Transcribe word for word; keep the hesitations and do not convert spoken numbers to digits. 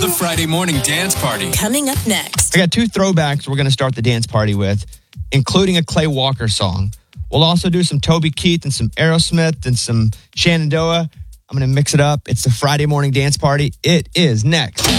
The Friday Morning Dance Party. Coming up next. I got two throwbacks we're going to start the dance party with, including a Clay Walker song. We'll also do some Toby Keith and some Aerosmith and some Shenandoah. I'm going to mix it up. It's the Friday Morning Dance Party. It is next.